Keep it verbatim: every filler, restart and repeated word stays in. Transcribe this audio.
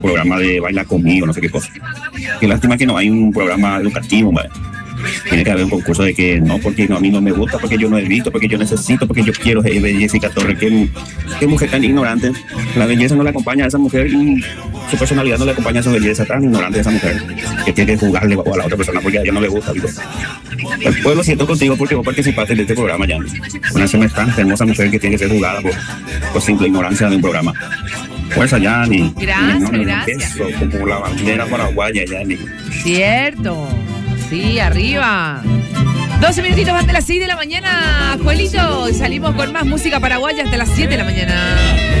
programa de baila conmigo, no sé qué cosa. Qué lástima que no hay un programa educativo, ¿vale? Tiene que haber un concurso de que no, porque no, a mí no me gusta, porque yo no he visto, porque yo necesito, porque yo quiero. Es de Jessica Torres, qué, qué mujer tan ignorante. La belleza no le acompaña a esa mujer y su personalidad no le acompaña a su belleza. Tan ignorante a esa mujer que tiene que jugarle a la otra persona porque a ella no le gusta. Digo. El pueblo siento contigo porque vos participaste de este programa ya. Una semejante hermosa mujer que tiene que ser jugada por, por simple ignorancia de un programa. Fuerza, Yani. Gracias, no, no, gracias. Eso, como la bandera paraguaya, Yani. Cierto. Sí, arriba. doce minutitos más de las seis de la mañana, Juelito. Y salimos con más música paraguaya hasta las siete de la mañana.